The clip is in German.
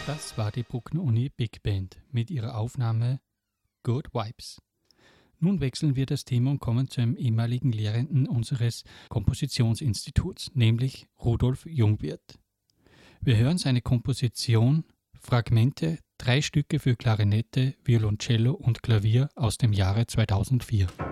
Das war die Bruckner Uni Big Band mit ihrer Aufnahme Good Vibes. Nun wechseln wir das Thema und kommen zu einem ehemaligen Lehrenden unseres Kompositionsinstituts, nämlich Rudolf Jungwirth. Wir hören seine Komposition Fragmente, 3 Stücke für Klarinette, Violoncello und Klavier aus dem Jahre 2004.